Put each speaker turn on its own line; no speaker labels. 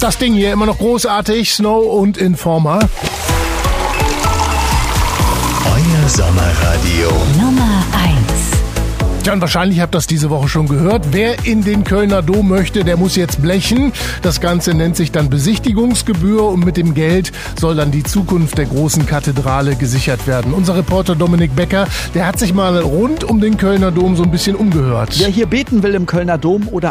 Das Ding hier immer noch großartig, Snow und Informer.
Euer Sommerradio
Nummer 1.
Ja, und wahrscheinlich habt ihr das diese Woche schon gehört. Wer in den Kölner Dom möchte, der muss jetzt blechen. Das Ganze nennt sich dann Besichtigungsgebühr und mit dem Geld soll dann die Zukunft der großen Kathedrale gesichert werden. Unser Reporter Dominik Becker, der hat sich mal rund um den Kölner Dom so ein bisschen umgehört.
Wer hier beten will im Kölner Dom oder